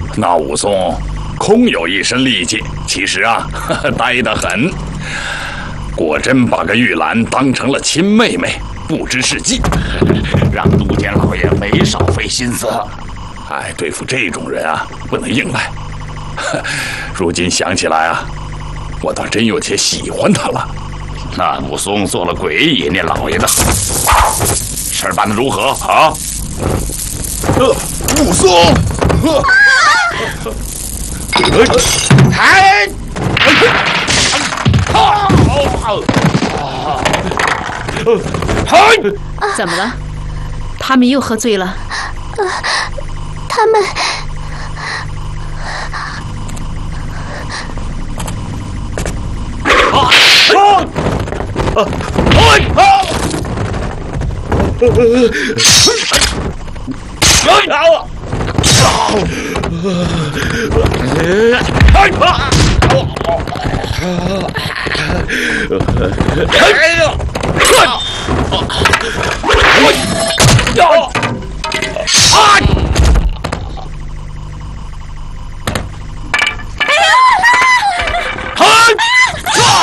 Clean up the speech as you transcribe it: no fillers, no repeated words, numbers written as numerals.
那武松空有一身力气，其实啊，呆得很。果真把个玉兰当成了亲妹妹，不知是计， 让都监老爷没少费心思。 哎，对付这种人啊，不能硬来。如今想起来啊，我倒真有些喜欢他了。 那武松做了鬼也念老爷的好，事儿办得如何啊？ 武松， 怎么了？他们又喝醉了？ 他们